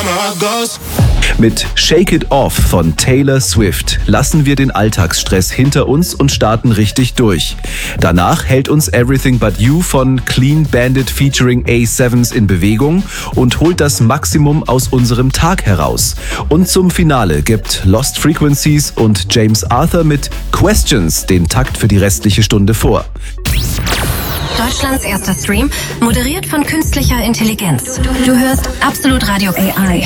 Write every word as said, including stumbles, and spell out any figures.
summer goes. Mit Shake It Off von Taylor Swift lassen wir den Alltagsstress hinter uns und starten richtig durch. Danach hält uns Everything But You von Clean Bandit featuring A sieben in Bewegung und holt das Maximum aus unserem Tag heraus. Und zum Finale gibt Lost Frequencies und James Arthur mit Questions den Takt für die restliche Stunde vor. Deutschlands erster Stream, moderiert von künstlicher Intelligenz. Du hörst Absolut Radio A I.